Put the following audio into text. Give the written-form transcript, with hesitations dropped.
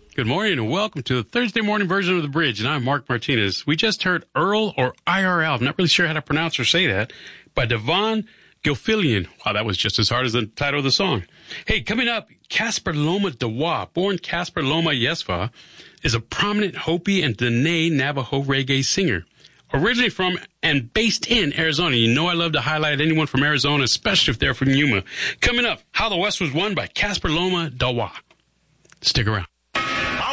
Good morning and welcome to the Thursday morning version of The Bridge, and I'm Mark Martinez. We just heard Earl or IRL, I'm not really sure how to pronounce or say that, by Devon Gilfillian. Wow, that was just as hard as the title of the song. Hey, coming up, Casper Loma Dewa, born Casper Loma Yesva, is a prominent Hopi and Dene Navajo reggae singer. Originally from and based in Arizona. You know I love to highlight anyone from Arizona, especially if they're from Yuma. Coming up, How the West Was Won by Casper Loma Dewa. Stick around.